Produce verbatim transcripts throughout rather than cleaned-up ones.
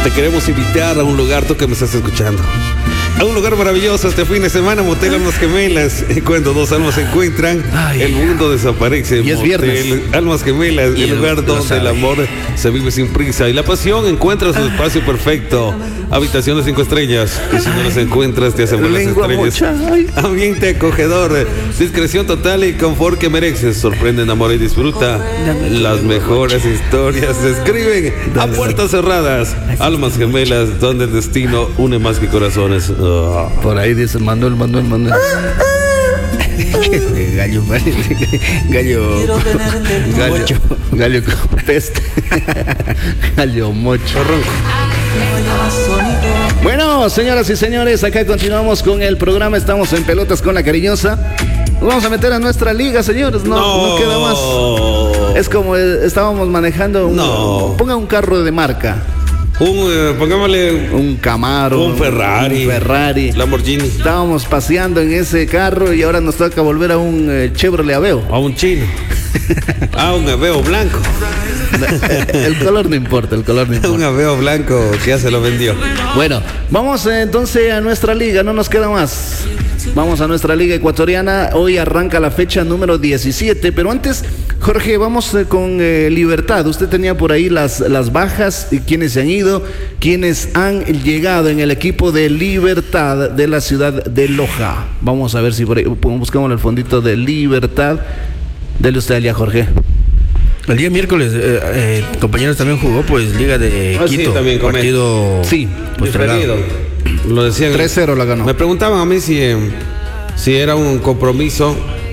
te queremos invitar a un lugar, tú que me estás escuchando, a un lugar maravilloso este fin de semana, Motel Almas Gemelas. Cuando dos almas se encuentran, ay, el mundo desaparece. Y es Motel viernes. Almas Gemelas, el lugar donde el amor se vive sin prisa y la pasión encuentra su espacio perfecto. Habitaciones cinco estrellas. Y si no las encuentras, te hacen las estrellas. Ambiente acogedor, discreción total y confort que mereces. Sorprende, enamora y disfruta. Las mejores historias se escriben a puertas cerradas. Almas Gemelas, donde el destino une más que corazones. Oh. Por ahí dice Manuel, Manuel, Manuel. Gallo, gallo, gallo, gallo con peste. Gallo mocho. Bueno, señoras y señores, acá continuamos con el programa. Estamos en Pelotas con la Cariñosa. Nos vamos a meter a nuestra liga, señores. No, no, no queda más. Es como eh, estábamos manejando un, no. Ponga un carro de marca. Un, eh, pongámosle un Camaro, un Ferrari, un Ferrari, Lamborghini. Estábamos paseando en ese carro y ahora nos toca volver a un eh, Chevrolet Aveo. A un chino. A un Aveo blanco. El color no importa, el color no importa. Un Aveo blanco que ya se lo vendió. Bueno, vamos eh, entonces a nuestra liga, no nos queda más. Vamos a nuestra liga ecuatoriana. Hoy arranca la fecha número diecisiete, pero antes, Jorge, vamos eh, con eh, Libertad. Usted tenía por ahí las, las bajas y quienes se han ido, quienes han llegado en el equipo de Libertad de la ciudad de Loja. Vamos a ver si por ahí buscamos el fondito de Libertad. Dele usted allá, Jorge. El día miércoles, eh, eh, compañeros, también jugó pues Liga de ah, Quito. Sí, también partido sí, pues lo decían. tres cero la ganó. Me preguntaban a mí si, eh, si era un compromiso,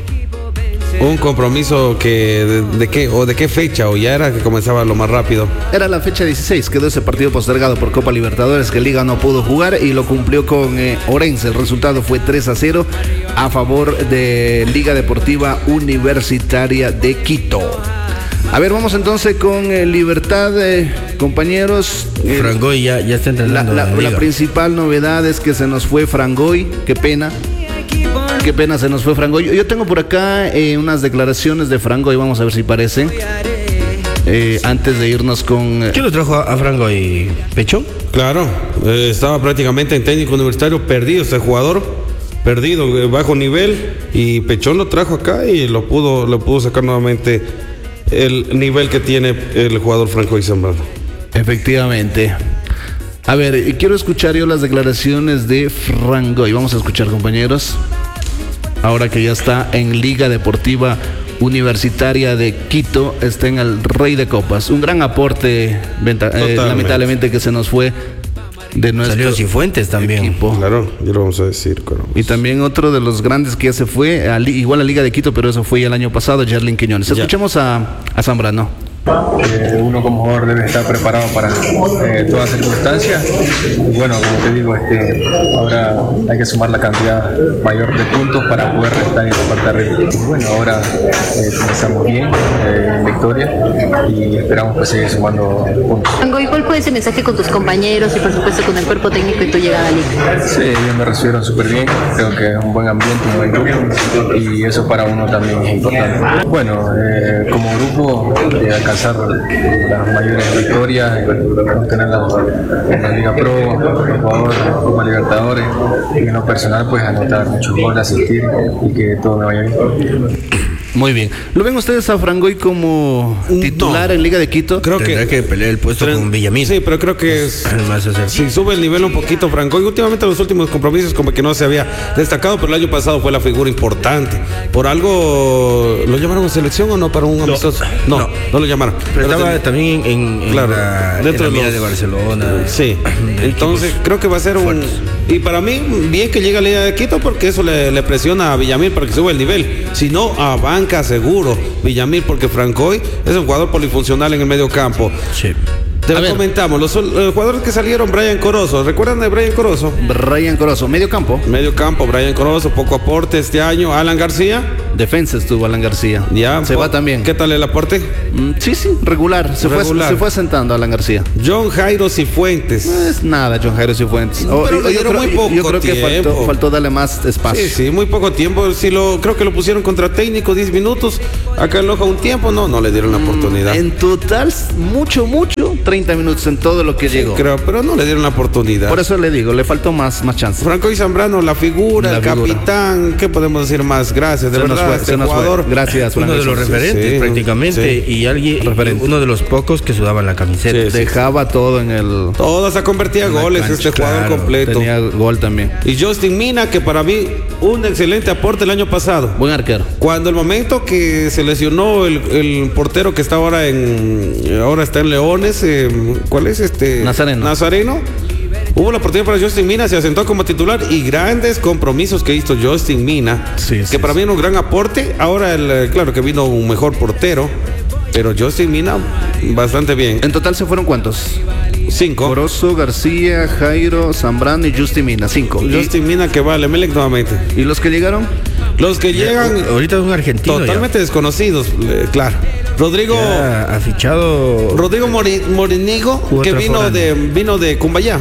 un compromiso que de, de qué o de qué fecha, o ya era que comenzaba lo más rápido. Era la fecha dieciséis, quedó ese partido postergado por Copa Libertadores que Liga no pudo jugar y lo cumplió con eh, Orense. El resultado fue tres a cero a favor de Liga Deportiva Universitaria de Quito. A ver, vamos entonces con eh, Libertad, eh, compañeros. Eh, Frangoy ya, ya está entrenando. La, la, la principal novedad es que se nos fue Frangoy. Qué pena. Qué pena se nos fue Frangoy. Yo tengo por acá eh, unas declaraciones de Frangoy. Vamos a ver si parecen. Eh, antes de irnos con... Eh... ¿Quién lo trajo a, a Frangoy? ¿Pecho? Claro, eh, estaba prácticamente en técnico universitario, perdido este jugador. Perdido, eh, bajo nivel. Y Pechón lo trajo acá y lo pudo, lo pudo sacar nuevamente el nivel que tiene el jugador Frangoy Zambrano. Efectivamente. A ver, quiero escuchar yo las declaraciones de Frangoy. Vamos a escuchar, compañeros. Ahora que ya está en Liga Deportiva Universitaria de Quito, está en el Rey de Copas. Un gran aporte, venta, eh, lamentablemente, que se nos fue de nuestro Salió Cifuentes también. Equipo. Claro, ya lo vamos a decir. Claro. Y también otro de los grandes que ya se fue, a, igual a Liga de Quito, pero eso fue ya el año pasado, Jerlin Quiñones. Escuchemos a, a Zambrano. Eh, uno como jugador debe estar preparado para eh, todas circunstancias. Y bueno, como te digo, este, ahora hay que sumar la cantidad mayor de puntos para poder estar en la parte de arriba. Y bueno, ahora eh, comenzamos bien eh, en victoria y esperamos pues, seguir sumando puntos. ¿Y cuál fue ese mensaje con tus compañeros y por supuesto con el cuerpo técnico y tu llegada a Liga? Sí, ellos me recibieron súper bien, creo que es un buen ambiente, un buen grupo y eso para uno también es importante. Bueno, eh, como grupo, eh, alcanzar las mayores victorias, obtener la, la Liga Pro, Ecuador, Copa Libertadores y en lo personal pues anotar muchos goles, asistir y que todo me vaya bien. Muy bien. ¿Lo ven ustedes a Frangoy como titular no. en Liga de Quito? Creo que tendrá que pelear el puesto con Villamil. Sí, pero creo que es, si sube el nivel un poquito Frangoy. Últimamente los últimos compromisos como que no se había destacado, pero el año pasado fue la figura importante. Por algo, ¿lo llamaron a selección o no para un amistoso? No, no, no, no lo llamaron. Pero estaba ten... también en, en claro, la, dentro en la de, los, de Barcelona. Sí, entonces creo que va a ser fuertes. un... Y para mí, bien que llegue a Liga de Quito porque eso le, le presiona a Villamil para que suba el nivel. Si no, a banca seguro Villamil, porque Frangoy es un jugador polifuncional en el medio campo. Sí. Te lo comentamos, los, los jugadores que salieron, Brian Corozo, ¿recuerdan de Brian Corozo? Brian Corozo, medio campo. Medio campo, Brian Corozo, poco aporte este año. Alan García. Defensa estuvo Alan García. Ya. Se va también. ¿Qué tal el aporte? Mm, sí, sí, regular. Se, regular. Fue, se fue sentando Alan García. John Jairo Cifuentes. No es nada, John Jairo Cifuentes. Oh, Pero le dieron muy poco Yo creo tiempo. que faltó, faltó darle más espacio. Sí, sí, muy poco tiempo. Si lo, creo que lo pusieron contra técnico diez minutos. Acá en Loja un tiempo. No, no le dieron la oportunidad. En total, mucho, mucho. treinta minutos en todo lo que Sí, llegó. creo, pero no le dieron la oportunidad. Por eso le digo, le faltó más, más chance. Francois Zambrano, la figura, La el figura. capitán, ¿qué podemos decir más? Gracias, de Se nos verdad, fue, este se nos fue. jugador. Gracias, Uno de Franco. los referentes sí, prácticamente sí. y alguien Referente. uno de los pocos que sudaban la camiseta. Sí, sí. Dejaba todo en el... Todas se convertía la goles cancha, este jugador claro. completo. Tenía gol también. Y Justin Mina, que para mí un excelente aporte el año pasado. Buen arquero. Cuando el momento que se lesionó el, el portero que está ahora en ahora está en Leones, eh, ¿cuál es este? Nazareno. Nazareno. Hubo la oportunidad para Justin Mina, se asentó como titular y grandes compromisos que hizo Justin Mina, Sí, que sí, para sí. mí era un gran aporte. Ahora, el, eh, claro que vino un mejor portero, pero Justin Mina bastante bien. En total se fueron ¿cuántos? Cinco. Corozo, García, Jairo, Zambrano y Justin Mina. Cinco. Justin Mina que va al Emelec nuevamente. ¿Y, ¿Y los que llegaron? Los que llegan Ahorita es un argentino. totalmente desconocidos, eh, claro. Rodrigo ya. Ya ha fichado. Rodrigo Mori- Morinigo, U que otra vino foráneo. de vino de Cumbayá,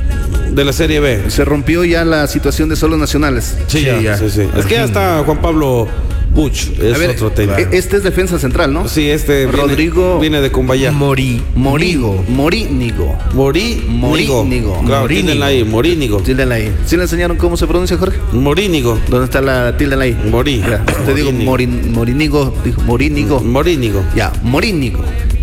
de la Serie B. Se rompió ya la situación de solos nacionales. Sí, Sí, ya, ya. sí, sí. Es que ya está Juan Pablo Buch, es A ver, otro técnico. e- este es defensa central, ¿no? Sí, este viene- Rodrigo viene, de Cumbayá. Mori. Morigo. Morínigo. Morínigo. Morínigo. Claro, Morínigo. tíldenla ahí, Morínigo. Tíldenla ahí. ¿Sí le enseñaron cómo se pronuncia, Jorge? Morínigo. ¿Dónde está la tilde ahí? Morí. Ya, te digo Morínigo. Morin- Morínigo. Dijo Morínigo. Morínigo. Ya, Morínigo.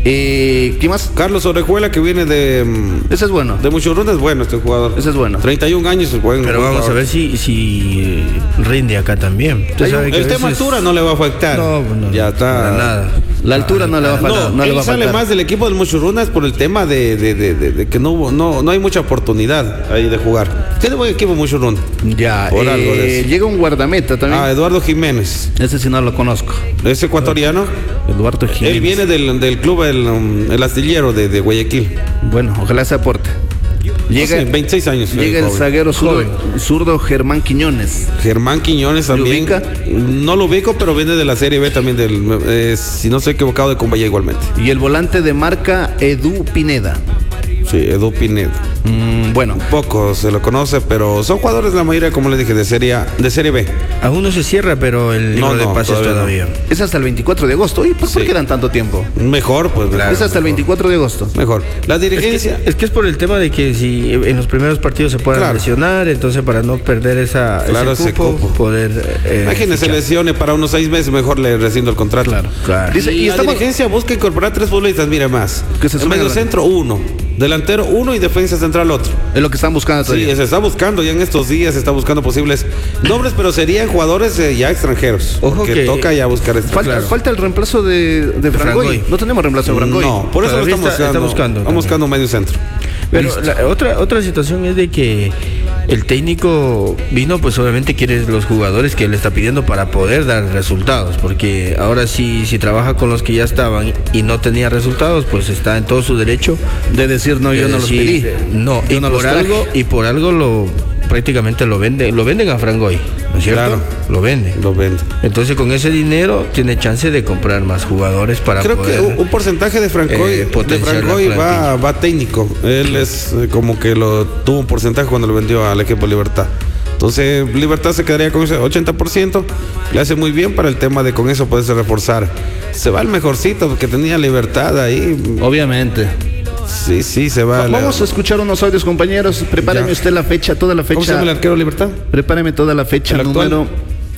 Eh, ¿Qué más? Carlos Orejuela, que viene de mm, Ese es bueno. de Muchurruna, es bueno este jugador. Ese es bueno. treinta y un años es bueno. Pero vamos a ver si, si eh, rinde acá también. Usted Hay un- sabe que el a tema veces- altura no le va a afectar. No, no, ya no, está. para nada. La altura no le va a faltar. No, No, le él va a sale faltar. más del equipo del Muchurunas por el tema de, de, de, de- de que no, hubo- no, no hay mucha oportunidad ahí de jugar. Tiene buen equipo Muchuruna. Ya, Por eh, algo de eso. llega un guardameta también. Ah, Eduardo Jiménez. Ese sí no lo conozco. Es ecuatoriano. Eduardo Jiménez. Él viene del, del club El, um, el Astillero de, de Guayaquil. Bueno, ojalá se aporte. Llega, No sé, veintiséis años. llega el joven. zaguero zurdo, Joven. zurdo Germán Quiñones. Germán Quiñones ¿Lo también. ubica? No lo ubico, pero viene de la Serie B también, del, eh, si no estoy equivocado, de Cumbayá igualmente. Y el volante de marca Edu Pineda. Sí, Edu Pineda. Mm, bueno, Poco se lo conoce, pero son jugadores la mayoría, como les dije, de Serie A, de Serie B. Aún no se cierra, pero el libro No, de no, pases todavía todavía. no. es hasta el veinticuatro de agosto. ¿Y por, por Sí. qué dan tanto tiempo? Mejor, pues. Claro. es hasta el veinticuatro de agosto. Mejor. La Es dirigencia. que, es que es por el tema de que si en los primeros partidos se puedan Claro. lesionar, entonces para no perder esa, Claro, ese ese cupo, cupo. poder. eh, Imagínese, fichar. lesione para unos seis meses, mejor le rescindo el contrato. Claro. Claro. Dice, y y la estamos- dirigencia busca incorporar tres futbolistas, mire más. Que se En sumen medio a la- centro, uno. Delantero, uno y defensa central, otro. Es lo que están buscando Sí, todavía. se está buscando ya en estos días, se está buscando posibles nombres, pero serían jugadores eh, ya extranjeros. Ojo que que- toca ya buscar esto. Falta, Claro. falta el reemplazo de, de Frangoy. Frangoy. No tenemos reemplazo de Frangoy. No, por eso lo Todavía estamos está- está buscando. buscando Estamos también. buscando medio centro. Pero Listo. la, otra otra situación es de que el técnico vino, pues obviamente quiere los jugadores que le está pidiendo para poder dar resultados, porque ahora sí, si trabaja con los que ya estaban y no tenía resultados, pues está en todo su derecho De decir, no, yo de no los decir, pedí. No, Yo y no los por traje. algo y por algo lo prácticamente lo venden, lo venden a Frangoy, ¿no es cierto? Claro. Lo venden. Lo vende. Entonces con ese dinero tiene chance de comprar más jugadores para Creo poder. que un, un porcentaje de Francoy, eh, de potenciar la Francoy va, plantilla. va técnico. Él es eh, como que lo tuvo un porcentaje cuando lo vendió al equipo Libertad. Entonces Libertad se quedaría con ese ochenta por ciento. Le hace muy bien para el tema de con eso poderse reforzar. Se va el mejorcito que tenía Libertad ahí. Obviamente. Sí, sí, se va. Vamos a escuchar unos audios, compañeros. Prepáreme Ya. usted la fecha, toda la ¿Cómo se fecha. llama el arquero Libertad? Prepáreme toda la fecha ¿El actual? número.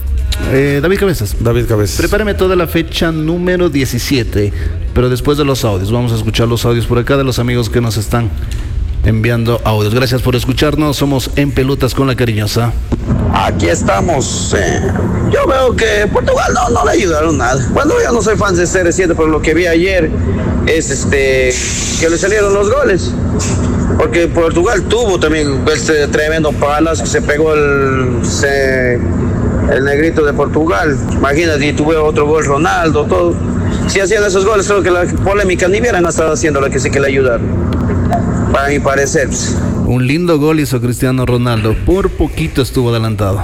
Eh, David Cabezas. David Cabezas. Prepáreme toda la fecha número diecisiete. Pero después de los audios, vamos a escuchar los audios por acá de los amigos que nos están enviando audios. Gracias por escucharnos. Somos En Pelotas con la Cariñosa. Aquí estamos. eh, Yo veo que Portugal no, no le ayudaron nada. Bueno, yo no soy fan de C R siete, pero lo que vi ayer es este que le salieron los goles. Porque Portugal tuvo también este tremendo palas que se pegó el, se- el negrito de Portugal. Imagínate, y tuvo otro gol Ronaldo, todo. Si hacían esos goles, creo que la polémica ni hubieran estado haciendo la que sí que le ayudaron. Para mi parecer. Un lindo gol hizo Cristiano Ronaldo. Por poquito estuvo adelantado.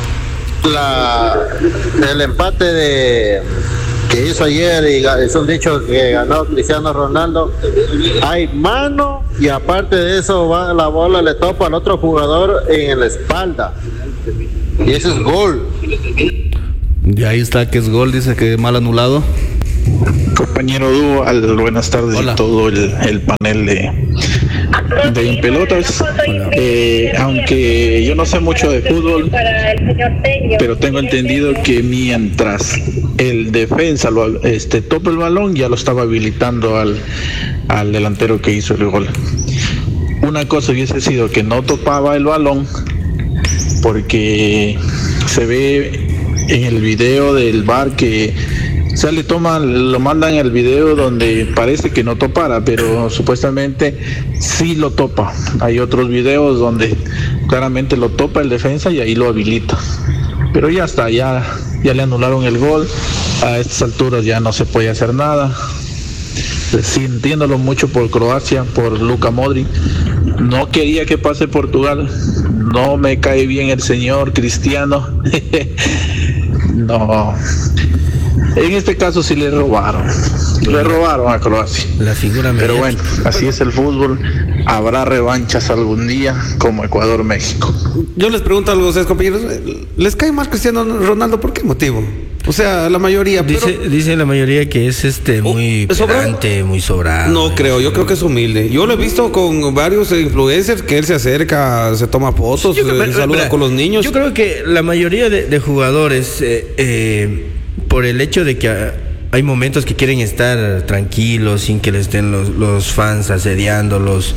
La, el empate de que hizo ayer y ga- es un dicho que ganó Cristiano Ronaldo, hay mano y aparte de eso va, la bola le topa al otro jugador en la espalda y ese es gol. Y ahí está que es gol, dice que mal anulado. Compañero Dual, buenas tardes. Hola. A todo el, el panel de, de En Pelotas. Eh, aunque yo no sé mucho de fútbol, pero tengo entendido que mientras el defensa lo, este, topa el balón, ya lo estaba habilitando al, al delantero que hizo el gol. Una cosa hubiese sido que no topaba el balón, porque se ve en el video del V A R que o sea, le toman, lo mandan el video donde parece que no topara, pero supuestamente sí lo topa. Hay otros videos donde claramente lo topa el defensa y ahí lo habilita. Pero ya está, ya, ya le anularon el gol. A estas alturas ya no se puede hacer nada. Sintiéndolo mucho por Croacia, por Luka Modric. No quería que pase Portugal. No me cae bien el señor Cristiano. No. En este caso sí le robaron. Le robaron a Croacia. La figura Pero mediática. bueno, así es el fútbol. Habrá revanchas algún día como Ecuador-México. Yo les pregunto algo a ustedes, compañeros. ¿Les cae más Cristiano Ronaldo? ¿Por qué motivo? O sea, la mayoría. Dice, pero... dice la mayoría que es este muy ¿es sobrado? pedante, muy sobrado. No creo, yo creo que es humilde. Yo lo he visto con varios influencers que él se acerca, se toma fotos, Yo creo- eh, saluda mira, con los niños. Yo creo que la mayoría de, de jugadores, eh, eh, por el hecho de que ah, hay momentos que quieren estar tranquilos, sin que les estén los, los fans asediándolos,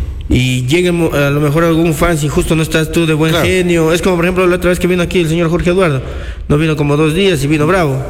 y llega mo- a lo mejor algún fan, si justo no estás tú de buen Claro. genio. Es como por ejemplo la otra vez que vino aquí el señor Jorge Eduardo, no vino como dos días y vino bravo.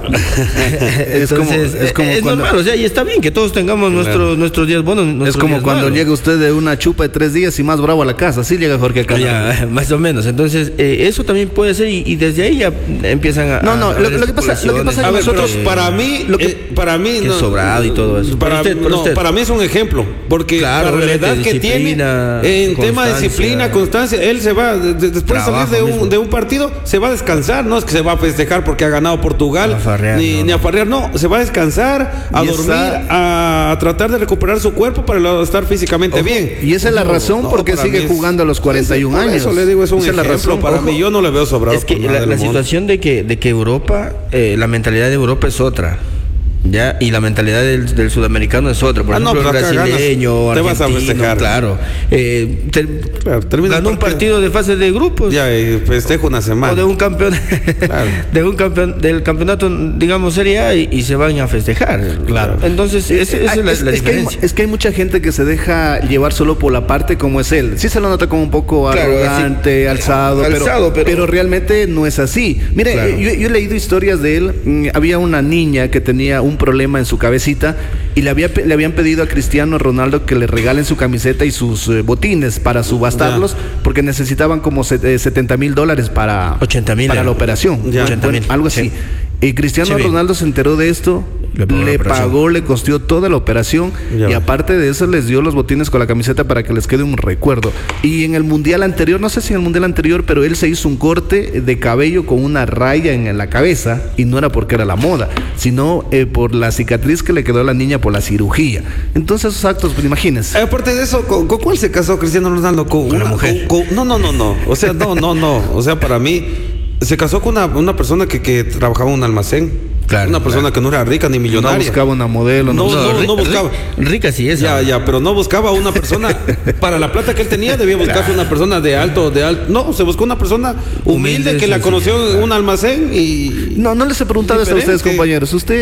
Es como- Entonces, es como es cuando- normal, o sea, y está bien que todos tengamos nuestros, nuestros días buenos. Es nuestros como días cuando malos. llega usted de una chupa de tres días y más bravo a la casa. Así llega Jorge acá. Ya, más o menos. Entonces, eh, eso también puede ser, y, y desde ahí ya empiezan a. No, no, a lo- haber lo que pasa- lo que pasa es que A ver, nosotros- pero para mí, lo que- eh, para mí, que es sobrado y todo eso. Para, Para usted, para no, usted. para mí es un ejemplo, porque Claro, para la obviamente, edad que tiene, disciplina, en tema de constancia. disciplina, constancia, él se va, de- de- después de Trabajo salir de un, mismo. de un partido, se va a descansar, no es que se va a festejar porque ha ganado Portugal, A farrear, ni, no, ni a no. farrear, no, se va a descansar, a Y dormir, esa- a, a tratar de recuperar su cuerpo para estar físicamente bien. Y esa es la razón No, por qué para sigue mí es- jugando a los cuarenta y un Por años. Eso le digo, es un Esa es la ejemplo. razón. Para Ojo, mí, yo no le veo sobrado. Es que por nada la, del la mundo. situación de que, de que Europa, eh, la mentalidad de Europa es otra. Ya, y la mentalidad del, del sudamericano es otra. Por Ah, no, ejemplo, el pero acá brasileño, ganas, te vas a argentino, festejar. claro. Eh, te- Claro, termina el ganó un partido. partido de fase de grupos. Ya, y festejo una semana. O de un campeón, Claro. de un campeón del campeonato, digamos, Serie A, y, y se van a festejar. Claro. Entonces, esa, esa es la, Es- la es que hay, diferencia. es que hay mucha gente que se deja llevar solo por la parte como es él. Sí se lo nota como un poco Claro, arrogante, así, alzado, pero, alzado, pero- pero realmente no es así. Mire, Claro. eh, yo, yo he leído historias de él. Mm, había una niña que tenía un problema en su cabecita y le, había, pe- le habían pedido a Cristiano Ronaldo que le regalen su camiseta y sus eh, botines para subastarlos porque necesitaban como se- eh, setenta mil dólares para, ochenta mil para era. la operación. Ya. ochenta mil. Algo así. Sí. Y Cristiano Sí, bien. Ronaldo se enteró de esto, Le le pagó la operación. pagó, le costó toda la operación Ya. y aparte de eso les dio los botines con la camiseta para que les quede un recuerdo. Y en el mundial anterior, no sé si en el mundial anterior, pero él se hizo un corte de cabello con una raya en la cabeza y no era porque era la moda, sino eh, por la cicatriz que le quedó a la niña por la cirugía. Entonces esos actos, pues imagínense. Eh, Aparte de eso, ¿con, con cuál se casó Cristiano Ronaldo? Con, Con la una mujer. con- con- no, no, no, no. O sea, no, no, no. O sea, para mí, se casó con una, una persona que, que trabajaba en un almacén. Claro, Una persona claro. que no era rica ni No millonaria. buscaba una modelo, no, No, buscaba- no, ri- no buscaba. ri- rica sí es. Ya, ya, pero no buscaba una persona para la plata que él tenía, debía buscarse una persona de alto, de alto. No, se buscó una persona humilde, Humilde, que la sencilla, conoció en claro. un almacén y. No, no les he preguntado eso a ustedes, Diferente. compañeros. ¿Usted,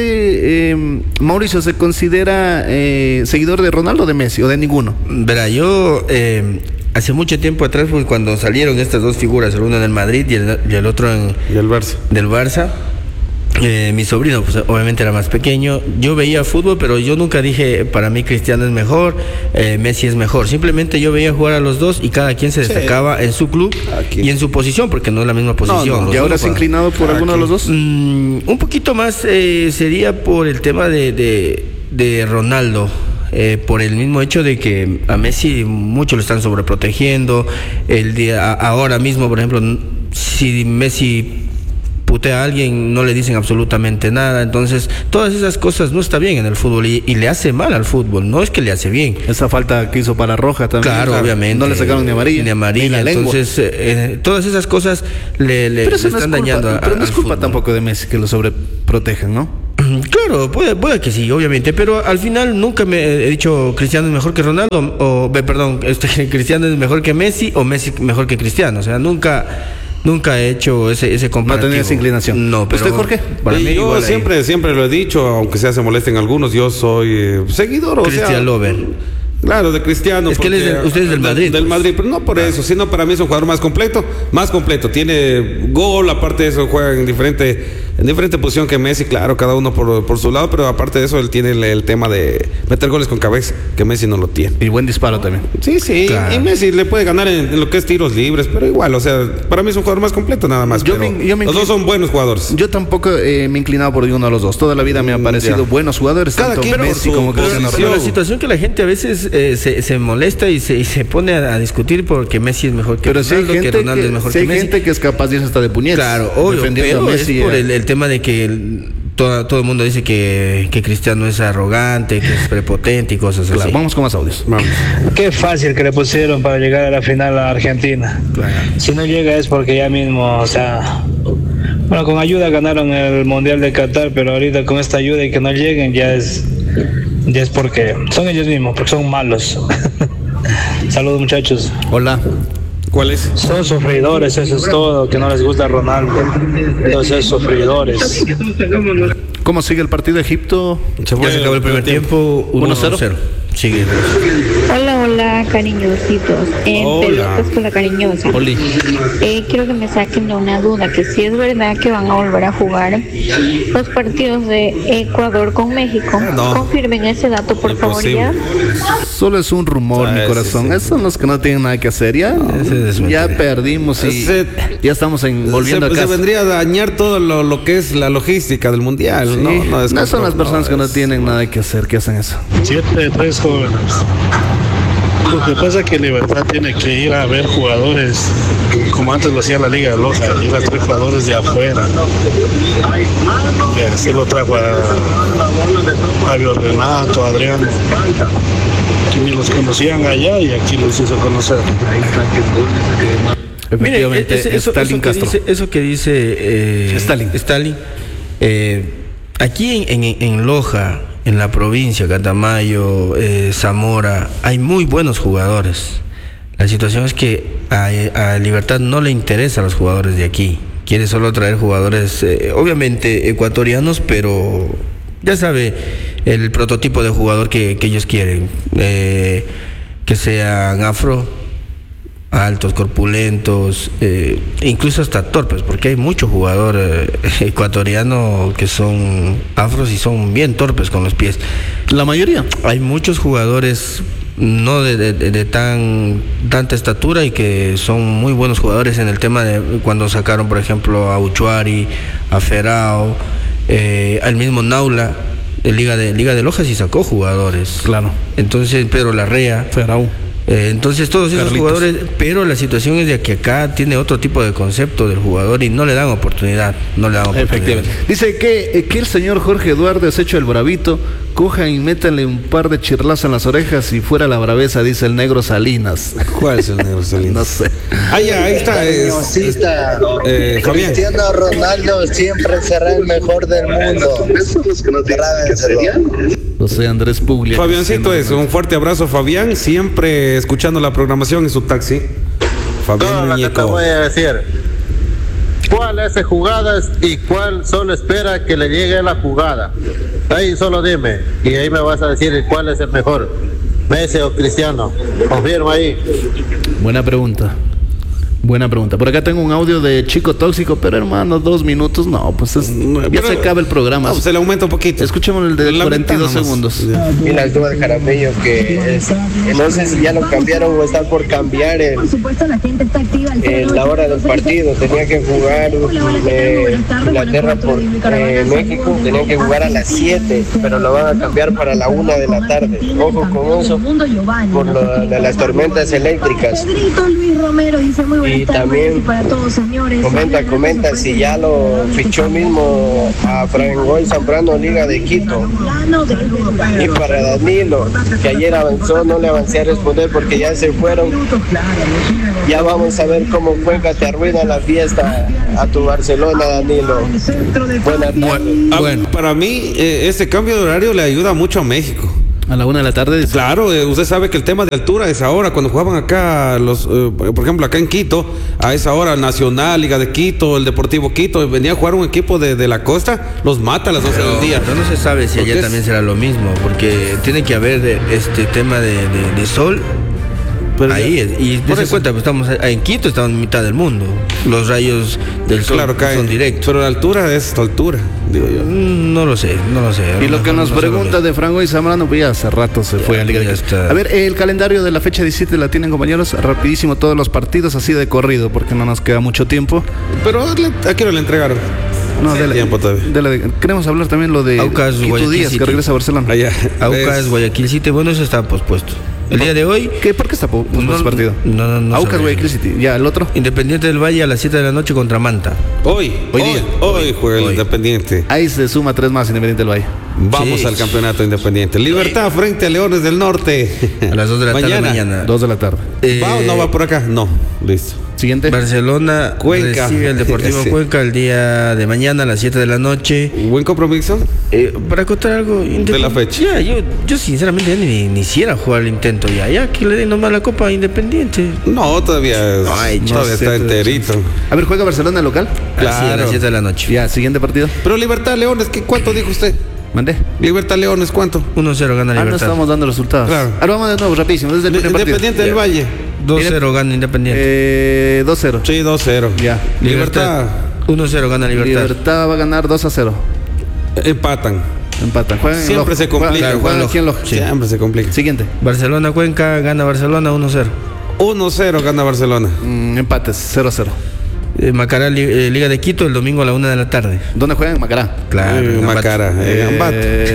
eh, Mauricio, se considera eh, seguidor de Ronaldo o de Messi o de ninguno? Verá, yo eh, hace mucho tiempo atrás, pues, cuando salieron estas dos figuras, el uno en el Madrid y el, y el otro en, Y el Barça. del Barça, eh, mi sobrino, pues obviamente era más pequeño. Yo veía fútbol, pero yo nunca dije, para mí Cristiano es mejor, eh, Messi es mejor. Simplemente yo veía jugar a los dos y cada quien se destacaba en su club Aquí. y en su posición, porque no es la misma posición. no, Los ¿Y ahora dos se ha juegan. inclinado por alguno de los dos? Mm, un poquito más eh, sería por el tema de, de, de Ronaldo. Eh, por el mismo hecho de que a Messi mucho lo están sobreprotegiendo. El día, a- ahora mismo, por ejemplo, n- si Messi putea a alguien, no le dicen absolutamente nada. Entonces, todas esas cosas no está bien en el fútbol y, y le hace mal al fútbol. No es que le hace bien. Esa falta que hizo para Roja también. Claro, obviamente. No le sacaron ni amarilla. Ni amarilla. la lengua. Entonces, eh, eh, todas esas cosas le, le, pero eso le no es están culpa, dañando a- pero no al es culpa fútbol. tampoco de Messi que lo sobreprotejan, ¿no? Claro, puede, puede que sí, obviamente, pero al final nunca me he dicho Cristiano es mejor que Ronaldo, o perdón, este, Cristiano es mejor que Messi, o Messi mejor que Cristiano. O sea, nunca, nunca he hecho ese, ese comparativo. No tenía esa inclinación. No, pero ¿usted, Jorge? Para mí, yo siempre, ahí. siempre lo he dicho, aunque sea se molesten algunos, yo soy eh, seguidor, o Cristian sea, Lover. Claro, de Cristiano. Es que él es del, usted es del Madrid. Del Madrid, pero no por ah. eso, sino para mí es un jugador más completo, más completo. Tiene gol, aparte de eso juega en diferente, en diferente posición que Messi, claro, cada uno por, por su lado, pero aparte de eso él tiene el, el tema de meter goles con cabeza, que Messi no lo tiene. Y buen disparo también. Sí, sí, claro. Y Messi le puede ganar en, en lo que es tiros libres, pero igual, o sea, para mí es un jugador más completo nada más. Yo pero me, yo me los dos son buenos jugadores. Yo tampoco eh, me he inclinado por uno de los dos. Toda la vida me han parecido mm, buenos jugadores, cada tanto quien Messi como Cristiano. Pero la situación que la gente a veces eh, se, se molesta y se, y se pone a, a discutir porque Messi es mejor que pero Ronaldo, si que Ronaldo que, es mejor si que hay Messi. Hay gente que es capaz de irse hasta de puñetes. Claro, obvio, pero a Messi, es por el, el tema de que el, todo, todo el mundo dice que, que Cristiano es arrogante, que es prepotente y cosas claro, así. Vamos con más audios. Vamos. Qué fácil que le pusieron para llegar a la final a Argentina. Claro. Si no llega es porque ya mismo, o sea... Bueno, con ayuda ganaron el Mundial de Qatar, pero ahorita con esta ayuda y que no lleguen ya es... Ya es porque son ellos mismos, porque son malos. Saludos, muchachos. Hola. ¿Cuál es? Son sufridores, eso es todo, que no les gusta Ronaldo. Entonces, sufridores. ¿Cómo sigue el partido de Egipto? Ya se acabó el primer tiempo, uno cero. Sigue. Hola, hola, cariñositos. En Hola. Pelotas con la cariñosa. Eh, quiero que me saquen de una duda, que si es verdad que van a volver a jugar los partidos de Ecuador con México. No. Confirmen ese dato, por Imposible. favor, ya. Solo es un rumor, ah, mi corazón. Sí, sí. Esos son los que no tienen nada que hacer. Ya, no, ya perdimos y ese, ya estamos en, volviendo se, a casa. Se vendría a dañar todo lo, lo que es la logística del mundial. Sí. No, no, es no son las personas no, que no es... tienen nada que hacer, que hacen eso. Siete, tres jóvenes. Lo que pasa es que Libertad tiene que ir a ver jugadores como antes lo hacía la Liga de Loja, ir a traer jugadores de afuera. Se lo trajo a Fabio Renato, a Adriano, que ni los conocían allá y aquí los hizo conocer. Mire, eso, eso, eso, que dice, eso que dice eh, Stalin, Stalin eh, aquí en, en, en Loja, en la provincia, Catamayo, eh, Zamora, hay muy buenos jugadores. La situación es que a, a Libertad no le interesa a los jugadores de aquí. Quiere solo traer jugadores, eh, obviamente ecuatorianos, pero ya sabe el prototipo de jugador que, que ellos quieren. Eh, que sean afro, altos, corpulentos, eh, incluso hasta torpes, porque hay muchos jugadores eh, ecuatorianos que son afros y son bien torpes con los pies. La mayoría. Hay muchos jugadores no de, de, de tan tanta estatura y que son muy buenos jugadores en el tema de cuando sacaron, por ejemplo, a Uchuari, a Ferao, eh, al mismo Naula, de Liga de Liga de Loja sí sacó jugadores. Claro. Entonces, Pedro Larrea, Ferao. Eh, entonces todos esos Carlitos. jugadores, pero la situación es de que acá tiene otro tipo de concepto del jugador y no le dan oportunidad, no le dan oportunidad. Efectivamente. Dice que, que el señor Jorge Eduardo es hecho el bravito, cojan y métanle un par de chirlazos en las orejas y fuera la braveza, dice el negro Salinas. ¿Cuál es el negro Salinas? No sé. Ah, ya, ahí está. Es, es, eh, Cristiano Ronaldo siempre será el mejor del mundo. No sé, Andrés Puglia. Fabiancito es, un fuerte abrazo, Fabián, siempre escuchando la programación en su taxi. Fabián Todo lo que te voy a decir. ¿Cuál hace jugadas y cuál solo espera que le llegue la jugada? Ahí solo dime y ahí me vas a decir cuál es el mejor, Messi o Cristiano. Confirma ahí. Buena pregunta. Buena pregunta. Por acá tengo un audio de Chico Tóxico, pero hermano, dos minutos, no, pues es, ya pero, se acaba el programa. No, se le aumenta un poquito. Escuchemos el de la cuarenta y dos segundos. Y la altura de Jaramillo, que es, no sé si ya lo cambiaron o están por cambiar el, el, la hora del partido. Tenía que jugar eh, Inglaterra por eh, México, tenía que jugar a las siete, pero lo van a cambiar para la una de la tarde. Ojo con eso, por lo, de las tormentas eléctricas. Y también comenta, comenta si ya lo fichó mismo a Frangoy Zambrano, Liga de Quito. Y para Danilo, que ayer avanzó, no le avancé a responder porque ya se fueron. Ya vamos a ver cómo Cuenca te arruina la fiesta a tu Barcelona, Danilo. Buenas tardes. Bueno, para mí eh, este cambio de horario le ayuda mucho a México. A la una de la tarde. Claro, eh, usted sabe que el tema de altura es ahora, cuando jugaban acá, los, eh, por ejemplo, acá en Quito, a esa hora Nacional, Liga de Quito, el Deportivo Quito, venía a jugar un equipo de, de la costa, los mata a las doce del día. No, no se sabe si allá también será lo mismo, porque tiene que haber de, este tema de, de, de sol. Pero ahí es, y dése cuenta, pues estamos en Quito, estamos en mitad del mundo. Los rayos del sol claro, caen, son directos. Pero la altura es esta altura, digo yo. No lo sé, no lo sé. Y lo que nos no pregunta de Frangoy Zambrano, pues ya hace rato se ya, fue a Liga de Quito. A ver, el calendario de la fecha diecisiete la tienen, compañeros, rapidísimo todos los partidos, así de corrido, porque no nos queda mucho tiempo. Pero ¿a quién le entregaron? No, sí, de la, tiempo todavía. De la, queremos hablar también lo de Aucas, Quito Díaz, que regresa a Barcelona. Allá. Aucas, Guayaquil City, bueno, eso está pospuesto. El día de hoy. ¿Qué? ¿Por qué está pospuesto no, ese partido? No, no, no. Aucas, Guayaquil City. Ya, el otro. Independiente del Valle a las siete de la noche contra Manta. Hoy, hoy, hoy día. Hoy, hoy juega el Independiente. Ahí se suma tres más Independiente del Valle. Vamos sí. al campeonato Independiente. Libertad frente a Leones del Norte. A las dos de la mañana. tarde mañana. dos de la tarde. Eh, ¿Va o no va por acá? No. Listo. Siguiente. Barcelona Cuenca. Recibe el Deportivo sí. Cuenca el día de mañana a las siete de la noche. ¿Buen compromiso? Eh, para contar algo de la fecha. Ya, yo, yo sinceramente ni, ni quisiera jugar el intento ya. Ya que le den nomás la Copa Independiente. No, todavía, es, Ay, todavía está enterito. A ver, ¿juega Barcelona local? Claro. Así, a las siete de la noche. Ya, siguiente partido. Pero Libertad Leones, ¿qué, ¿cuánto dijo usted? ¿Mandé? Libertad Leones, ¿cuánto? uno cero gana Libertad. Ah, no estamos dando resultados. Claro. Ahora vamos de nuevo, rapidísimo. Desde el primer Independiente partido. del Valle. dos cero gana Independiente. Eh, dos cero. Sí, dos cero. Ya. Libertad. uno cero gana Libertad. Libertad va a ganar dos a cero. Empatan. Empatan. Juegan Siempre se complica. Juegan, juegan aquí en Loja. Sí. Siempre se complica. Siguiente. Barcelona Cuenca gana Barcelona uno cero. uno cero gana Barcelona. Mm, empates, cero a cero. Eh, Macará, eh, Liga de Quito, el domingo a la una de la tarde. ¿Dónde juegan? En Macará. Claro, en Macará. Eh, en Ambato.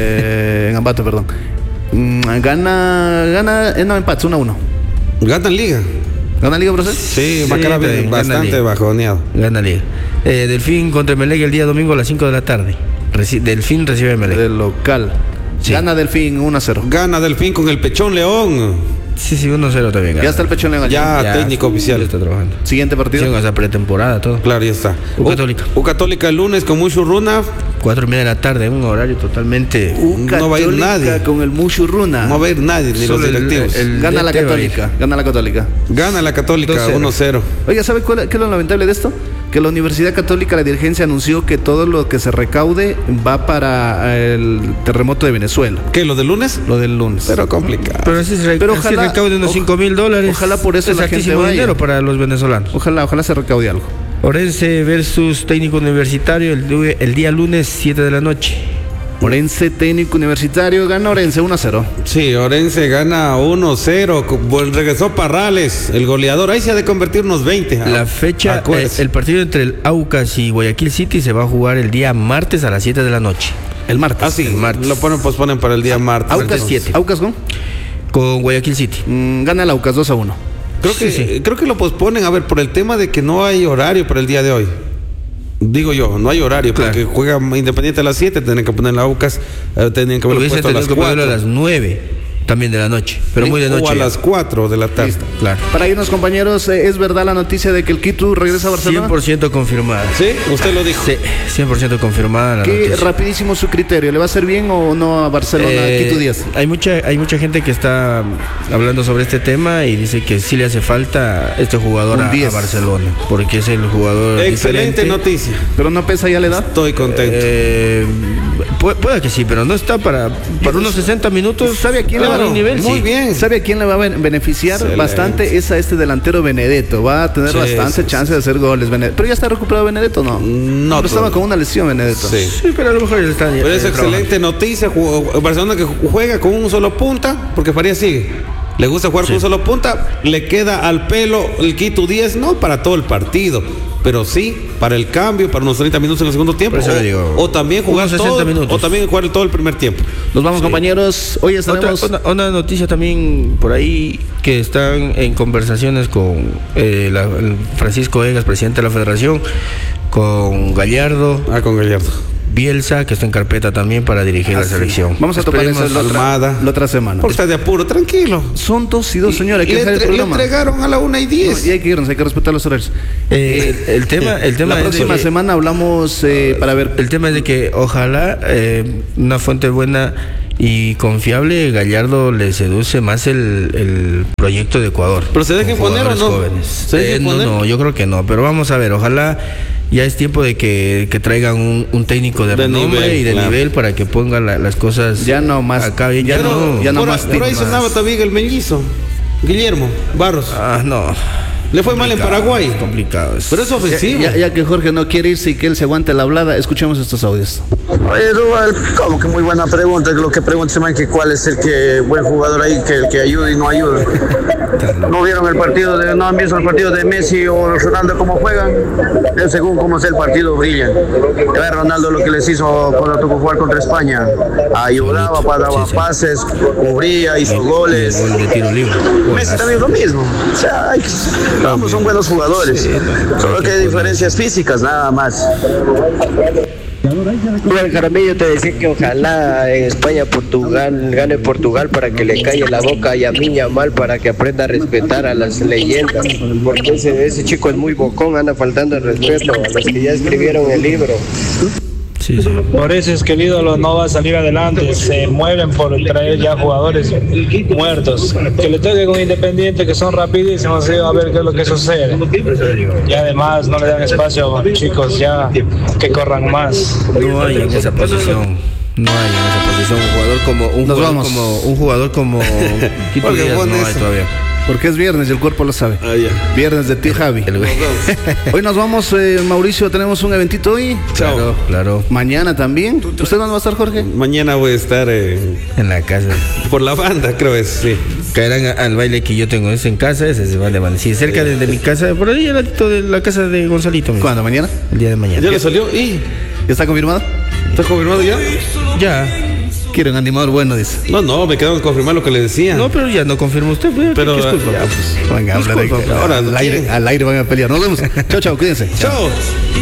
Eh, en Ambato, perdón. Mm, gana, gana, eh, no, empates, uno a uno. ¿Gana Liga? ¿Gana Liga, profesor? Sí, sí Macará bien, bastante bajoneado. Gana Liga. Eh, Delfín contra Emelec el día domingo a las cinco de la tarde. Reci Delfín recibe a Emelec. Del local. Sí. Gana Delfín uno a cero. Gana Delfín con el Pechón León. Sí, sí, uno cero también. Ya está el Pechón León. Ya, ya técnico oficial. Ya está trabajando. Siguiente partido. Sí, o sea, pretemporada, todo. Claro, ya está. U Católica. U Católica el lunes con Muchurruna. Cuatro y media de la tarde, un horario totalmente. U no va a ir nadie. Con el Muchurruna. No va a ir nadie, ni Solo los directivos. El, el Gana la Católica. Gana la Católica. Gana la Católica uno cero. Oiga, ¿sabe cuál, qué es lo lamentable de esto? Que la Universidad Católica, la dirigencia anunció que todo lo que se recaude va para el terremoto de Venezuela. ¿Qué, lo del lunes? Lo del lunes. Pero complicado. Pero así se Pero así ojalá, recaude unos cinco mil dólares. Ojalá por eso es la gente vaya. dinero para los venezolanos. Ojalá, ojalá se recaude algo. Orense versus Técnico Universitario el, el día lunes siete de la noche. Orense Técnico Universitario gana Orense uno a cero. Sí, Orense gana uno cero. Regresó Parrales, el goleador. Ahí se ha de convertir unos veinte. La fecha, eh, el partido entre el Aucas y Guayaquil City se va a jugar el día martes a las siete de la noche. El martes. Ah, sí, el martes. Lo ponen, posponen para el día martes. Aucas siete. Aucas con con Guayaquil City. Mm, gana el Aucas dos a uno. Creo que, sí, sí. creo que lo posponen, a ver, por el tema de que no hay horario para el día de hoy. Digo yo, no hay horario, claro. Porque juega Independiente a las siete, tienen que poner la Aucas, eh, tenían que haberlo puesto a las cuatro. A las nueve también de la noche, pero sí, muy de noche. O a las cuatro de la tarde. Listo. Claro. Para irnos, compañeros, eh, ¿es verdad la noticia de que el Quito regresa a Barcelona? cien por ciento confirmada. ¿Sí? ¿Usted lo dijo? Sí, cien por ciento confirmada la ¿Qué noticia. Rapidísimo su criterio? ¿Le va a hacer bien o no a Barcelona, eh, Quito Díaz? Hay mucha, hay mucha gente que está hablando sobre este tema y dice que sí le hace falta este jugador a, a Barcelona, porque es el jugador excelente diferente. Noticia. ¿Pero no pesa ya la edad? Estoy contento. Eh, puede, puede que sí, pero no está para, para unos sesenta minutos. ¿Sabe a quién claro, le va a nivel? Muy sí. bien. ¿Sabe a quién le va a beneficiar excelente. Bastante? Es a este delantero Benedetto. Va a tener sí, bastante sí, chance sí. de hacer goles. Benedetto. ¿Pero ya está recuperado Benedetto? No. No. Pero estaba con una lesión Benedetto. Sí, sí pero a lo mejor ya está. Pero es excelente noticia. Barcelona que juega con un solo punta, porque Farías sigue. le gusta jugar con un solo punta, le queda al pelo el Quito diez, no para todo el partido, pero sí para el cambio, para unos treinta minutos en el segundo tiempo, o, digo, o también jugar todo, minutos. o también jugar todo el primer tiempo. Nos vamos, sí. compañeros. Hoy estaremos... Otra, una, una noticia también por ahí, que están en conversaciones con eh, la, el Francisco Egas, presidente de la Federación, con Gallardo. Ah, con Gallardo. Bielsa, que está en carpeta también para dirigir ah, la selección. Sí. Vamos a tomar eso la otra, la otra semana. Porque está de apuro, tranquilo. Son dos y dos, señores. Le, entre, le entregaron a la una y diez. No, y hay que irnos, hay que respetar los horarios. Eh, el tema, el tema la es próxima de que, semana hablamos eh, para ver. El tema es de que ojalá eh, una fuente buena y confiable, Gallardo le seduce más el, el proyecto de Ecuador. ¿Pero se dejen poner o no? Jóvenes. ¿Se dejen eh, no, poner? no, yo creo que no. Pero vamos a ver, ojalá ya es tiempo de que, que traigan un, un técnico de, de renombre nivel, y de claro. nivel para que pongan la, las cosas. Ya no más. Acá, ya pero, no, ya no por, más. Por ahí sonaba también el mellizo, Guillermo Barros. Ah, no. Le fue mal en Paraguay. Es complicado eso. Pero es ofensivo. Ya, ya, ya que Jorge no quiere irse y que él se aguante la hablada, escuchemos estos audios. Oye, Rubal, como que muy buena pregunta. Lo que pregunta se me que cuál es el que buen jugador ahí que, que ayuda y no ayuda. No vieron el partido de, no han visto el partido de Messi o Ronaldo cómo juegan. Es según cómo es el partido brillan. A ver, Ronaldo lo que les hizo cuando tocó jugar contra España, ayudaba, daba sí, sí. pases, cubría, hizo el, goles. El gol de tiro libre. Messi también lo mismo. O sea, hay que, ambos son buenos jugadores. Sí, solo que hay diferencias físicas nada más. Bueno, Jaramillo, te decía que ojalá en España Portugal gane Portugal para que le calle la boca a Lamine Yamal, para que aprenda a respetar a las leyendas, porque ese, ese chico es muy bocón, anda faltando el respeto a los que ya escribieron el libro. Sí, sí. Por eso es que el ídolo no va a salir adelante, se mueven por traer ya jugadores muertos, que le toquen con Independiente, que son rapidísimos, a ver qué es lo que sucede. Y además no le dan espacio, chicos, ya que corran más. No hay en esa posición. No hay en esa posición un jugador como un Nos jugador vamos. como un jugador como Quito Díaz, no hay todavía. Porque es viernes y el cuerpo lo sabe. Ah, ya. Viernes de ti, Javi. Hoy nos vamos, eh, Mauricio, tenemos un eventito hoy. Chao. Claro, claro. Mañana también. ¿Usted dónde va a estar, Jorge? Mañana voy a estar eh, en la casa. Por la banda, creo es, sí. Caerán a, al baile que yo tengo, es en casa, ese se va de banda. Sí, cerca de, de mi casa, por ahí al ladito de la casa de Gonzalito. Mismo. ¿Cuándo? ¿Mañana? El día de mañana. ¿Ya le salió? ¿Y? ¿Ya está confirmado? ¿Está confirmado ya? Ya. Quiere un animador bueno, dice. No, no, me quedaron confirmar lo que le decía. No, pero ya no confirmó usted. Pues, pero ¿qué, qué es ya, pues, venga, habla de, ahora al aire, al aire van a pelear. Nos vemos. Chao, chao, cuídense. Chao.